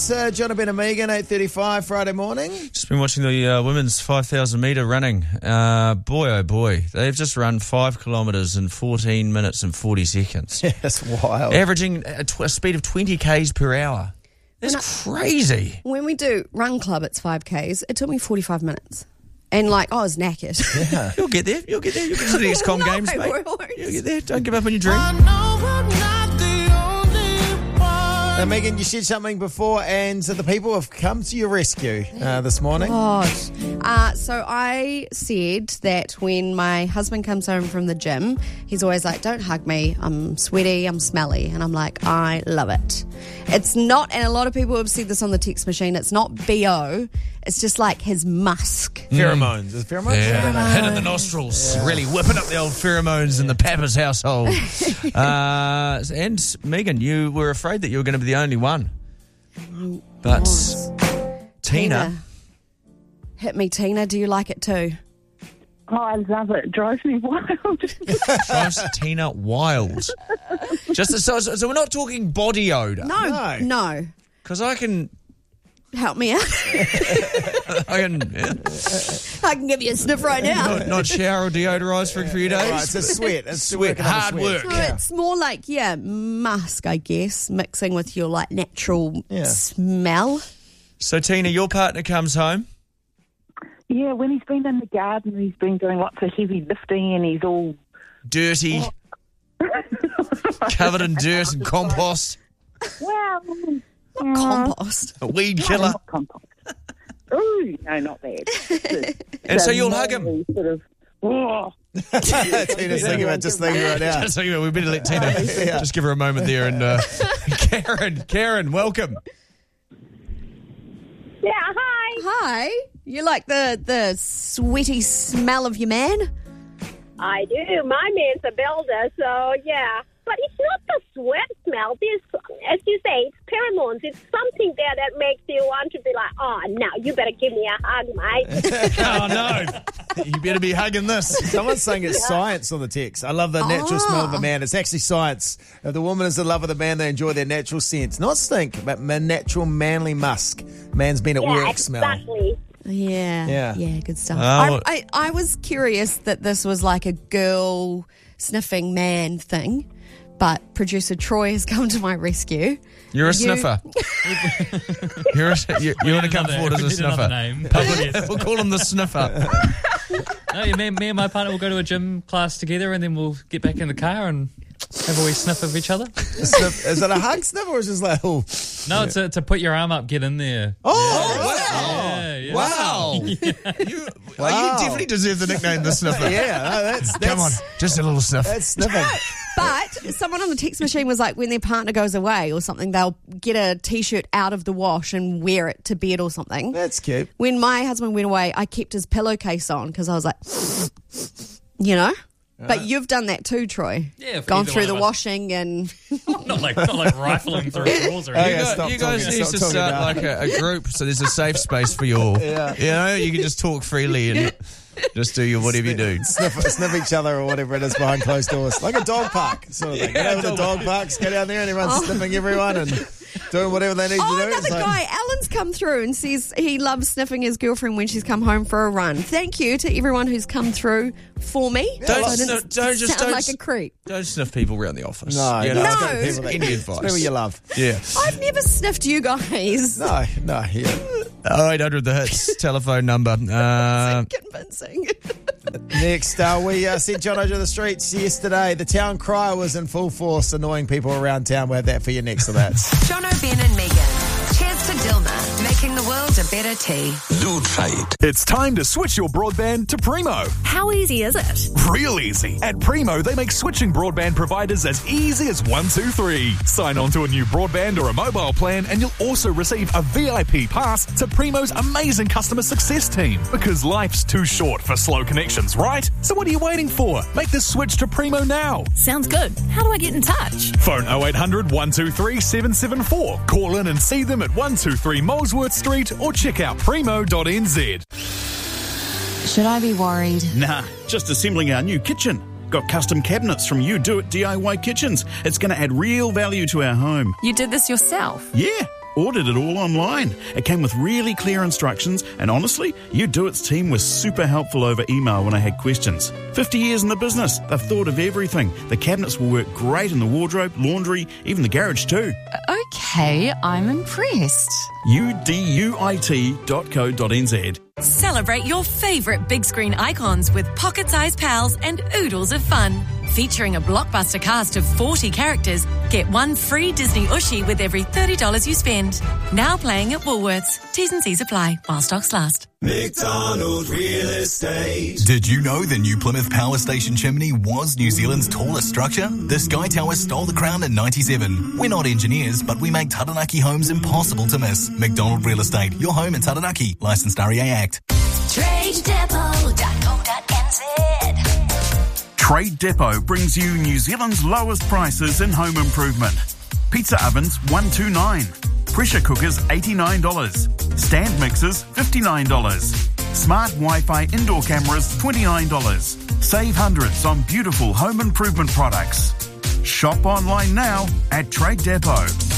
John, Ben and Megan, 8:35 Friday morning. Just been watching the women's 5,000 metre running. Boy, oh boy, they've just run 5 kilometres in 14 minutes and 40 seconds. Yeah, that's wild. Averaging a speed of 20 k's per hour. That's crazy. When we do Run Club, it's 5Ks. It took me 45 minutes. And I was knackered. Yeah. You'll get there. You'll get to the XCOM games, mate. You'll get there. Don't give up on your dream. Now, Megan, you said something before, and so the people have come to your rescue this morning. So I said that when my husband comes home from the gym, he's always like, don't hug me, I'm sweaty, I'm smelly. And I'm like, I love it. It's not, and a lot of people have said this on the text machine, it's not BO, it's just like his musk. Pheromones. Is it pheromones? Yeah, head in the nostrils. Yeah. Really whipping up the old pheromones in the Pappas household. And Megan, you were afraid that you were going to be the only one. But Tina. Hit me, Tina. Do you like it too? Oh, I love it. It drives me wild. Drives Tina wild. So we're not talking body odour. No. Because I can... Help me out. I can give you a sniff right now. Not shower or deodorise for a few days. Right, it's a sweat. It's sweat. Hard work. So it's more like, musk, I guess, mixing with your natural smell. So, Tina, your partner comes home. Yeah, when he's been in the garden, he's been doing lots of heavy lifting and he's all... dirty. Covered in dirt and compost. Well... compost. A weed killer. Not compost. Ooh, no, not that. And so you'll hug him. Sort of, Tina's thinking about right now. Just thinking about, we better let Tina just give her a moment there. And Karen, welcome. Yeah, hi. Hi. You like the sweaty smell of your man? I do. My man's a builder, so yeah. But it's not the sweat smell. This, as you say, it's pheromones. It's something there that makes you want to be like, oh, no, you better give me a hug, mate. Oh, no. You better be hugging this. Someone's saying it's science on the text. I love the natural smell of a man. It's actually science. If the woman is in love with a man, they enjoy their natural scent. Not stink, but natural manly musk. Man's been at work smell. Exactly. Yeah, good stuff. I was curious that this was like a girl sniffing man thing. But producer Troy has come to my rescue. You're a sniffer. You want to come forward as a sniffer. Name. We'll call him the sniffer. No, me and my partner will go to a gym class together and then we'll get back in the car and have a wee sniff of each other. Is it a hug sniff or is it just like, oh? No, it's to put your arm up, get in there. Oh, yeah. Wow. You definitely deserve the nickname the sniffer. That's come on, just a little sniff. That's sniffing. But someone on the text machine was like, when their partner goes away or something, they'll get a T-shirt out of the wash and wear it to bed or something. That's cute. When my husband went away, I kept his pillowcase on because I was like, But you've done that too, Troy. Yeah, gone through the washing and not like rifling through drawers or anything. You guys need to start like a group, so there's a safe space for you all. Yeah. You can just talk freely and just do your whatever you do. Sniff each other or whatever it is behind closed doors, like a dog park sort of thing. You know, the dog parks go down there and everyone's sniffing everyone and doing whatever they need to do. Another guy, Alan's come through and says he loves sniffing his girlfriend when she's come home for a run. Thank you to everyone who's come through for me. Don't sound like a creep. Don't sniff people around the office. No. Any advice? People you love. Yeah. I've never sniffed you guys. No. Yeah. 0800 the hits telephone number. So convincing. Next, we sent John over to the streets yesterday. The town crier was in full force, annoying people around town. We'll have that for you next. So that's John O'Ben and Megan. Cheers to Dilma, making the world a better tea. Lutrate. It's time to switch your broadband to Primo. How easy is it? Real easy. At Primo, they make switching broadband providers as easy as 1, 2, 3. Sign on to a new broadband or a mobile plan and you'll also receive a VIP pass to Primo's amazing customer success team. Because life's too short for slow connections, right? So what are you waiting for? Make the switch to Primo now. Sounds good. How do I get in touch? Phone 0800 123 774. Call in and see them at 123 Molesworth Street or check out primo.nz. Should I be worried? Nah, just assembling our new kitchen. Got custom cabinets from You Do It DIY Kitchens. It's going to add real value to our home. You did this yourself? Yeah. ordered it all online. It came with really clear instructions, and honestly, U-Do-It's team was super helpful over email when I had questions. 50 years in the business, they've thought of everything. The cabinets will work great in the wardrobe, laundry, even the garage too. Okay, I'm impressed. uduit.co.nz. Celebrate your favourite big screen icons with pocket-sized pals and oodles of fun. Featuring a blockbuster cast of 40 characters, get one free Disney Ushi with every $30 you spend. Now playing at Woolworths. T's and C's apply while stocks last. McDonald Real Estate. Did you know the new Plymouth Power Station chimney was New Zealand's tallest structure? The Sky Tower stole the crown in 97. We're not engineers, but we make Taranaki homes impossible to miss. McDonald Real Estate, your home in Taranaki. Licensed REA Act. TradeDepot.co.nz. Trade Depot brings you New Zealand's lowest prices in home improvement. Pizza ovens $129. Pressure cookers $89. Stand mixers $59. Smart Wi-Fi indoor cameras $29. Save hundreds on beautiful home improvement products. Shop online now at Trade Depot.